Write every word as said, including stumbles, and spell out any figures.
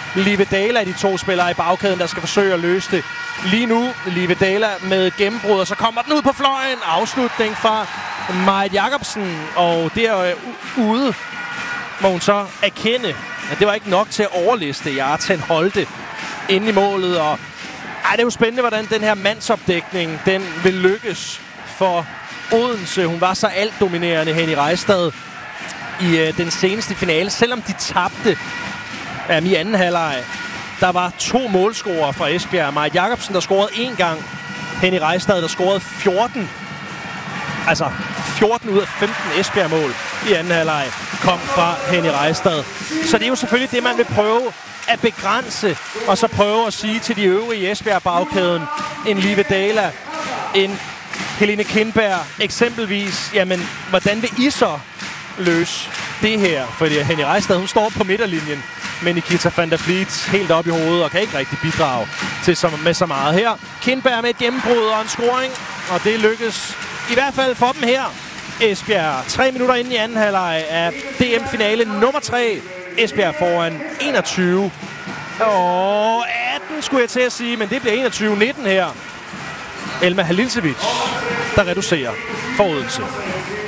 Livedala er de to spillere i bagkæden, der skal forsøge at løse det. Lige nu Livedala med gennembrud, og så kommer den ud på fløjen. Afslutning fra Maja Jakobsen, og der ude må hun så erkende, at det var ikke nok til at overliste Jartan Holte inde i målet. Og ej, det er jo spændende, hvordan den her mandsopdækning, den vil lykkes for Odense. Hun var så alt dominerende hen i Rejstad i øh, den seneste finale, selvom de tabte øh, i anden halvleg. Der var to målscorer fra Esbjerg. Maja Jakobsen, der scorede én gang. Henny Rejstad, der scorede fjorten. Altså fjorten ud af femten Esbjerg-mål i anden halvleg kom fra Henny Rejstad. Så det er jo selvfølgelig det, man vil prøve at begrænse, og så prøve at sige til de øvrige Esbjerg-bagkæden, en Livedala, en Helene Kindberg eksempelvis, jamen, hvordan vil I så løse det her? Fordi Henny Rejstad, hun står på midterlinjen, men Nikita van der Vliet helt op i hovedet og kan ikke rigtig bidrage til så, med så meget her. Kindberg med et gennembrud og en scoring, og det lykkes i hvert fald for dem her. Esbjerg, tre minutter inde i anden halvleg af D M-finale nummer tre. Esbjerg foran enogtyve. Og atten skulle jeg til at sige, men det bliver enogtyve nitten her. Elma Halilsevic, der reducerer for Odense.